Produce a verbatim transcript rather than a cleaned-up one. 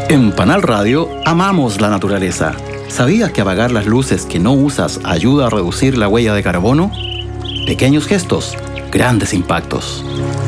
En Panal Radio amamos la naturaleza. ¿Sabías que apagar las luces que no usas ayuda a reducir la huella de carbono? Pequeños gestos, grandes impactos.